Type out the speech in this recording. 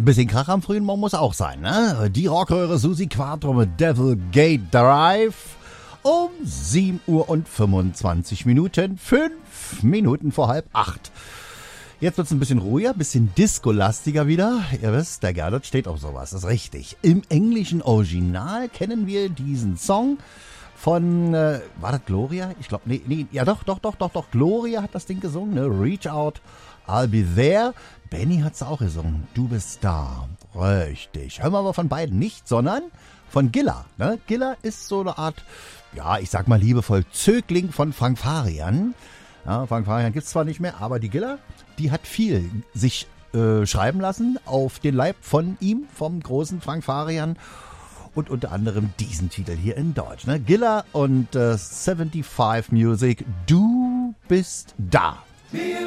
bisschen Krach am frühen Morgen muss auch sein, ne? Die Rockröhre Susi Quattro mit Devil Gate Drive um 7 Uhr und 25 Minuten, 5 Minuten vor 7:30. Jetzt wird's ein bisschen ruhiger, ein bisschen disco-lastiger wieder. Ihr wisst, der Gernot steht auf sowas, das ist richtig. Im englischen Original kennen wir diesen Song von, war das Gloria? Ich glaube, doch, Gloria hat das Ding gesungen, ne? Reach Out, I'll Be There. Benny hat's auch gesungen, Du bist da. Richtig. Hören wir aber von beiden nicht, sondern von Gilla, ne? Gilla ist so eine Art, ja, ich sag mal liebevoll, Zögling von Frank Farian. Ja, Frank Farian gibt's zwar nicht mehr, aber die Gilla, die hat viel sich schreiben lassen auf den Leib von ihm, vom großen Frank Farian. Und unter anderem diesen Titel hier in Deutsch. Ne? Gilla und 75 Music, Du bist da.